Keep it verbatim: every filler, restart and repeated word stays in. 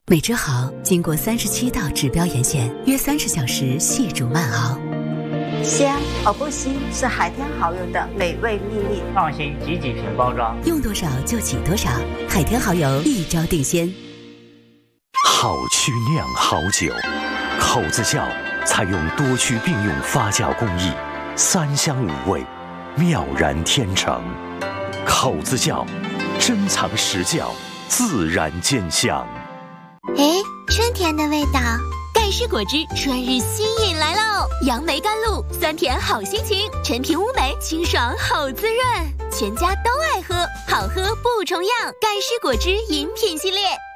美之蚝经过三十七道指标盐线，约三十小时细煮慢熬。 香而不腥是海天蚝油的美味秘密。 放心几几瓶包装， 用多少就挤多少。海天蚝油一招定鲜。 好曲酿好酒，口子窖采用多曲并用发酵工艺，三香五味，妙然天成。口子窖，珍藏实窖，自然见香。 哎，春天的味道。 盖世果汁春日新饮来喽！杨梅甘露，酸甜好心情，陈皮乌梅清爽好滋润，全家都爱喝，好喝不重样。盖世果汁饮品系列。